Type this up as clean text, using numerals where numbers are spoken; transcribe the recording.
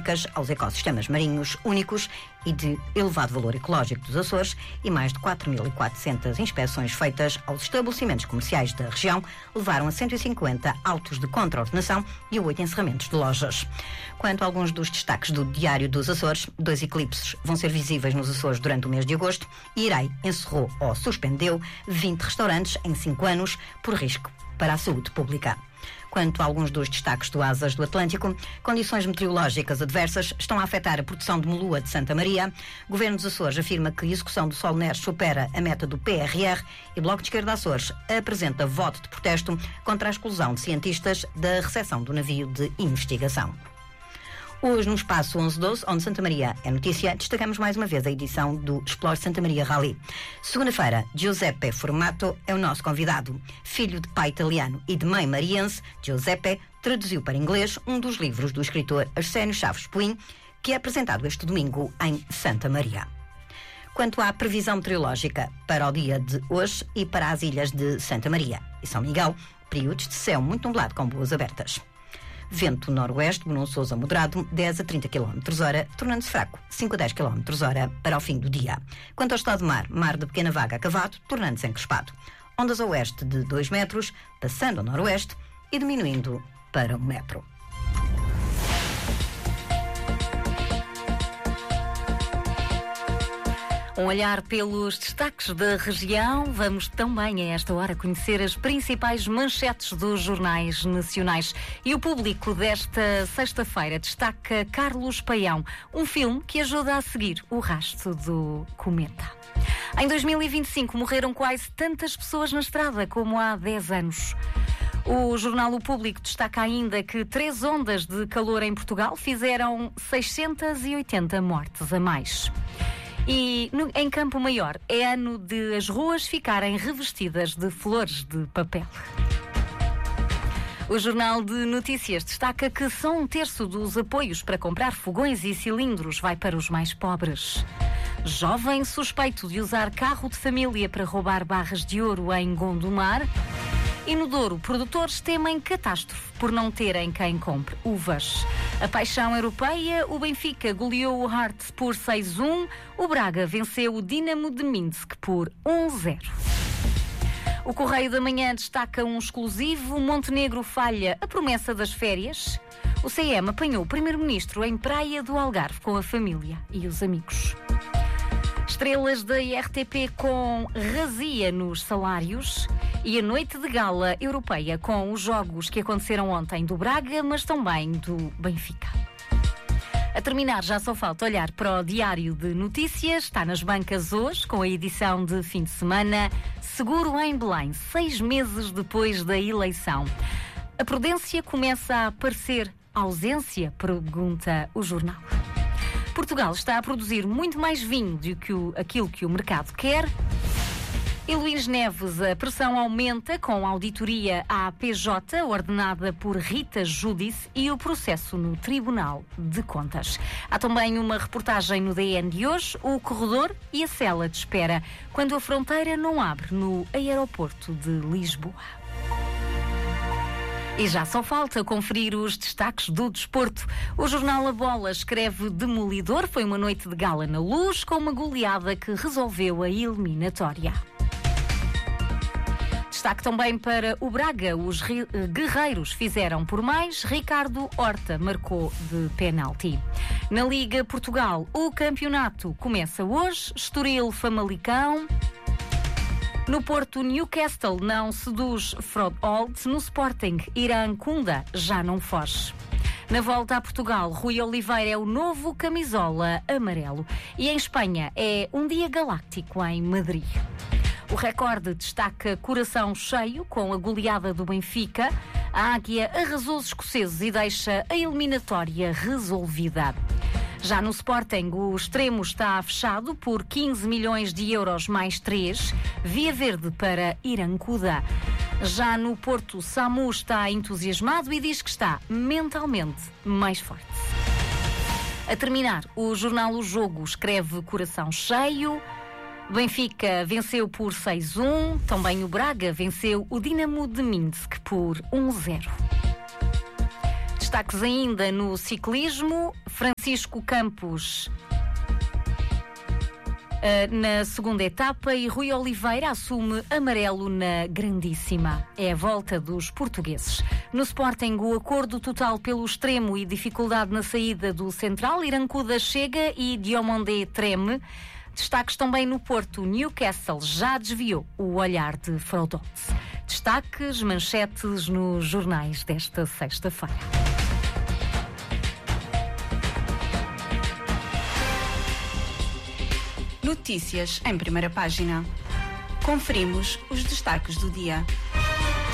benéficas aos ecossistemas marinhos únicos e de elevado valor ecológico dos Açores e mais de 4.400 inspeções feitas aos estabelecimentos comerciais da região levaram a 150 autos de contraordenação e 8 encerramentos de lojas. Quanto a alguns dos destaques do Diário dos Açores, 2 eclipses vão ser visíveis nos Açores durante o mês de agosto e Irai encerrou ou suspendeu 20 restaurantes em 5 anos por risco para a saúde pública. Quanto a alguns dos destaques do Asas do Atlântico, condições meteorológicas adversas estão a afetar a produção de molua de Santa Maria. O Governo dos Açores afirma que a execução do Solner supera a meta do PRR e o Bloco de Esquerda Açores apresenta voto de protesto contra a exclusão de cientistas da recepção do navio de investigação. Hoje, no espaço 1112, onde Santa Maria é notícia, destacamos mais uma vez a edição do Explore Santa Maria Rally. Segunda-feira, Giuseppe Formato é o nosso convidado. Filho de pai italiano e de mãe mariense, Giuseppe traduziu para inglês um dos livros do escritor Arsénio Chaves Puim, que é apresentado este domingo em Santa Maria. Quanto à previsão meteorológica para o dia de hoje e para as ilhas de Santa Maria e São Miguel, períodos de céu muito nublado com boas abertas. Vento noroeste, bonançoso a moderado, 10 a 30 km/h, tornando-se fraco, 5 a 10 km/h para o fim do dia. Quanto ao estado de mar, mar de pequena vaga a cavado, tornando-se encrespado. Ondas a oeste de 2 metros, passando ao noroeste e diminuindo para 1 metro. Um olhar pelos destaques da região. Vamos também a esta hora conhecer as principais manchetes dos jornais nacionais. E o Público desta sexta-feira destaca Carlos Paião, um filme que ajuda a seguir o rastro do cometa. Em 2025 morreram quase tantas pessoas na estrada como há 10 anos. O jornal O Público destaca ainda que 3 ondas de calor em Portugal fizeram 680 mortes a mais. E em Campo Maior é ano de as ruas ficarem revestidas de flores de papel. O Jornal de Notícias destaca que só 1/3 dos apoios para comprar fogões e cilindros vai para os mais pobres. Jovem suspeito de usar carro de família para roubar barras de ouro em Gondomar. E no Douro, produtores temem catástrofe por não terem quem compre uvas. A paixão europeia, o Benfica goleou o Hearts por 6-1, o Braga venceu o Dinamo de Minsk por 1-0. O Correio da Manhã destaca um exclusivo, Montenegro falha a promessa das férias. O CM apanhou o primeiro-ministro em Praia do Algarve com a família e os amigos. Estrelas da IRTP com razia nos salários e a noite de gala europeia com os jogos que aconteceram ontem do Braga, mas também do Benfica. A terminar, já só falta olhar para o Diário de Notícias. Está nas bancas hoje com a edição de fim de semana. Seguro em Belém, 6 meses depois da eleição. A prudência começa a aparecer. Ausência? Pergunta o jornal. Portugal está a produzir muito mais vinho do que aquilo que o mercado quer. E Luís Neves, a pressão aumenta com a auditoria à PJ, ordenada por Rita Júdice, e o processo no Tribunal de Contas. Há também uma reportagem no DN de hoje, o corredor e a cela de espera, quando a fronteira não abre no aeroporto de Lisboa. E já só falta conferir os destaques do desporto. O jornal A Bola escreve demolidor. Foi uma noite de gala na Luz, com uma goleada que resolveu a eliminatória. Destaque também para o Braga. Os guerreiros fizeram por mais. Ricardo Horta marcou de penalti. Na Liga Portugal, o campeonato começa hoje. Estoril, Famalicão. No Porto, Newcastle não seduz Frodold. No Sporting, Irã-Kunda já não foge. Na volta a Portugal, Rui Oliveira é o novo camisola amarelo. E em Espanha é um dia galáctico em Madrid. O Recorde destaca coração cheio com a goleada do Benfica. A Águia arrasou os escoceses e deixa a eliminatória resolvida. Já no Sporting, o extremo está fechado por 15 milhões de euros mais 3, via verde para Irã-Kunda. Já no Porto, Samu está entusiasmado e diz que está mentalmente mais forte. A terminar, o jornal O Jogo escreve coração cheio. Benfica venceu por 6-1, também o Braga venceu o Dinamo de Minsk por 1-0. Destaques ainda no ciclismo. Francisco Campos na segunda etapa e Rui Oliveira assume amarelo na Grandíssima. É a volta dos portugueses. No Sporting, o acordo total pelo extremo e dificuldade na saída do central. Irancuda chega e Diomandé treme. Destaques também no Porto. Newcastle já desviou o olhar de Frodote. Destaques, manchetes nos jornais desta sexta-feira. Notícias em primeira página. Conferimos os destaques do dia.